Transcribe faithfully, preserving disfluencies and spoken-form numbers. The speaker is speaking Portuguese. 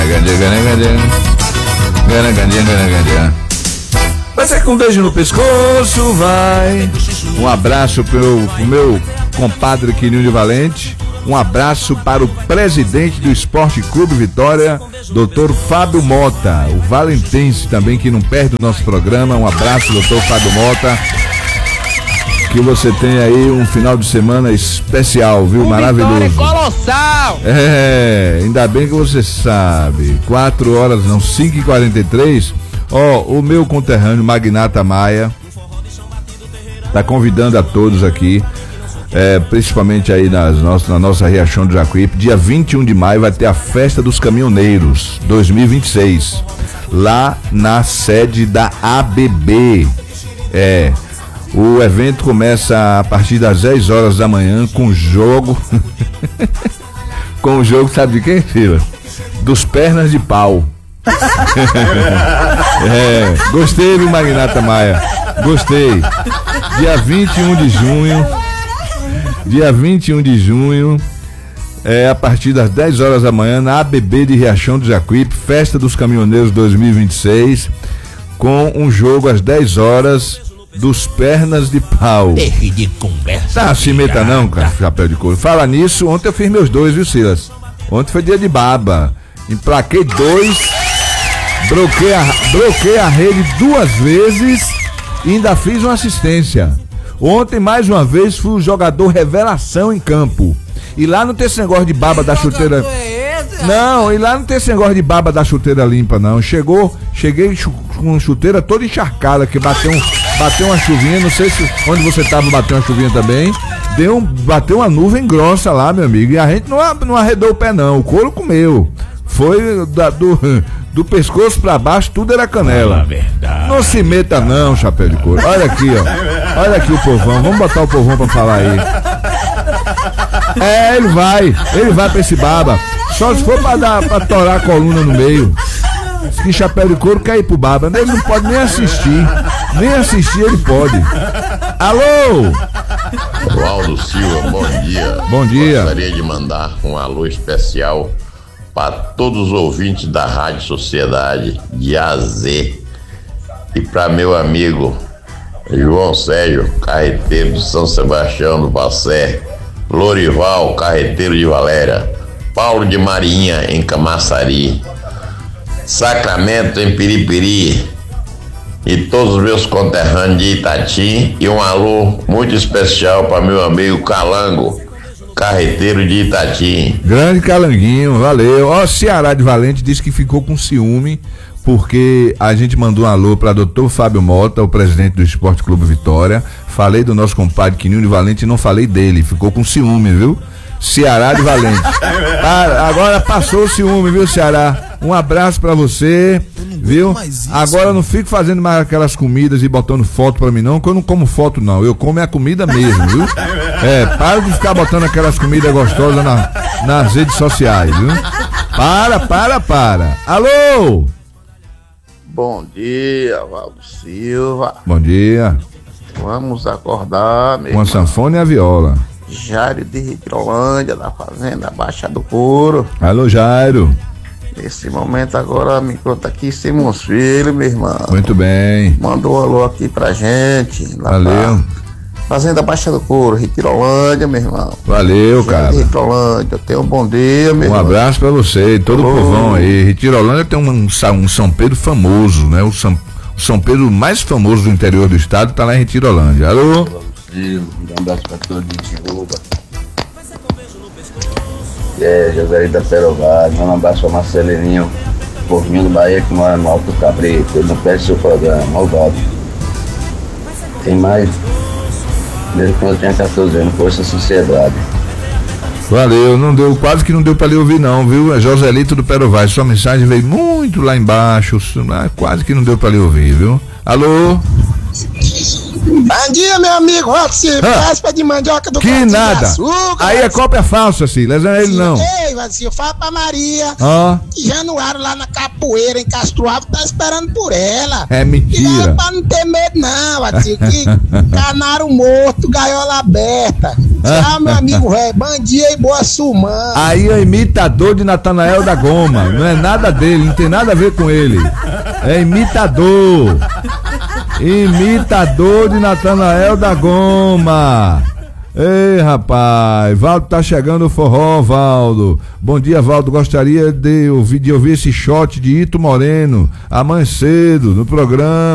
Vai ser com um beijo no pescoço, vai. Um abraço pro, pro meu compadre Quininho de Valente. Um abraço para o presidente do Esporte Clube Vitória, doutor Fábio Mota, o valentense também, que não perde o nosso programa. Um abraço, doutor Fábio Mota. Que você tenha aí um final de semana especial, viu? O maravilhoso. Vitória colossal! É, ainda bem que você sabe. Quatro horas, não, cinco e quarenta e três. Ó, o meu conterrâneo Magnata Maia tá convidando a todos aqui. É, principalmente aí nas nossas, na nossa Riachão do Jacuípe, dia vinte e um de maio vai ter a Festa dos Caminhoneiros dois mil e vinte e seis, lá na sede da A B B. É, o evento começa a partir das dez horas da manhã com jogo, com o jogo, sabe de quem, filha? Dos Pernas de Pau. É, gostei do Magnata Maia, gostei. Dia vinte e um de junho. Dia vinte e um de junho, é, a partir das dez horas da manhã, na A B B de Riachão do Jacuípe, Festa dos Caminhoneiros dois mil e vinte e seis, com um jogo às dez horas dos Pernas de Pau. Deixe de conversa. Tá, se meta não, cara, chapéu de couro. Fala nisso, ontem eu fiz meus dois, viu, Silas? Ontem foi dia de baba. Emplaquei dois, broquei a, broquei a rede duas vezes e ainda fiz uma assistência. Ontem, mais uma vez, fui o jogador revelação em campo. E lá não tem esse negócio de baba da chuteira. Não, e lá não tem esse negócio de baba da chuteira limpa, não. Chegou, cheguei com chuteira toda encharcada, que bateu, um, bateu uma chuvinha, não sei se onde você tava, bateu uma chuvinha também. Deu um, bateu uma nuvem grossa lá, meu amigo. E a gente não, não arredou o pé, não. O couro comeu. Foi da, do, do pescoço pra baixo, tudo era canela. Não se meta não, chapéu de couro. Olha aqui, ó. Olha aqui o povão. Vamos botar o povão pra falar aí. É, ele vai. Ele vai pra esse baba. Só se for pra, dar, pra torar a coluna no meio. Que chapéu de couro quer ir pro baba. Ele não pode nem assistir. Nem assistir ele pode. Alô? Valdo Silva, bom dia. Bom dia. Gostaria de mandar um alô especial para todos os ouvintes da Rádio Sociedade de A a Z e para meu amigo João Sérgio, carreteiro de São Sebastião do Passé, Lorival, carreteiro de Valéria, Paulo de Marinha em Camaçari, Sacramento em Piripiri e todos os meus conterrâneos de Itati, e um alô muito especial para meu amigo Calango, carreteiro de Itati. Grande Calanguinho, valeu. Ó, Ceará de Valente disse que ficou com ciúme porque a gente mandou um alô para doutor Fábio Mota, o presidente do Esporte Clube Vitória. Falei do nosso compadre Quininho de Valente e não falei dele, ficou com ciúme, viu? Ceará de Valente. Ah, agora passou o ciúme, viu, Ceará? Um abraço pra você, viu? Agora eu não fico fazendo mais aquelas comidas e botando foto pra mim não, que eu não como foto não, eu como é a comida mesmo, viu? É, para de ficar botando aquelas comidas gostosas na, nas redes sociais, viu? Para, para, para. Alô? Bom dia, Valdo Silva. Bom dia. Vamos acordar, meu Com a sanfona e a viola. Jairo de Ritrolândia, da Fazenda Baixa do Couro. Alô, Jairo. Nesse momento agora me conta aqui Simões Filho, meu irmão. Muito bem. Mandou um alô aqui pra gente. Valeu. Fazenda Baixa do Couro, Ritrolândia, meu irmão. Valeu, Jairo cara. de Ritrolândia, tenha um bom dia, meu Um irmão. abraço pra você e todo o Alô. povão aí. Ritirolândia tem um, um São Pedro famoso, né? O São, o São Pedro mais famoso do interior do estado tá lá em Ritirolândia. Alô? Um abraço pra todos de Tijuca. É, José da Perovado, um abraço pra Marcelinho, povinho do Bahia que mora no Alto Cabrito, ele não perde seu programa, malvado. Tem mais? Desde quando eu tinha quatorze anos, Força Sociedade. Valeu, não deu, quase que não deu pra lhe ouvir não, viu? É Joselito do Perovaz, sua mensagem veio muito lá embaixo, quase que não deu pra lhe ouvir, viu? Alô? Bom dia, meu amigo Roxy, raspa de mandioca do Que Quarto de nada. Açúcar, Aí é Roxy. cópia falsa, Silas, não é ele não. Ei, Roxy, fala pra Maria Ó, que Januário lá na Capoeira, em Castro Alto, tá esperando por ela. é E mentira. ela pra não ter medo não, Roxy, que canário morto, gaiola aberta. Tchau, meu amigo velho, bom dia e boa sumã. Aí é imitador de Natanael da Goma, não é nada dele, não tem nada a ver com ele. É imitador. Imitador de Natanael da Goma. Ei, rapaz, Valdo tá chegando o forró, Valdo. Bom dia, Valdo. Gostaria de ouvir, de ouvir esse shot de Ito Moreno amanhã cedo no programa.